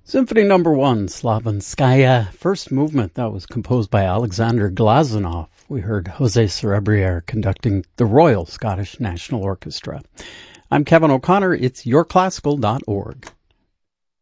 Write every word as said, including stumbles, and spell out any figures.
Symphony Number One, Slavinskaya, first movement. That was composed by Alexander Glazunov. We heard Jose Cerebriere conducting the Royal Scottish National Orchestra. I'm Kevin O'Connor. It's your classical dot org.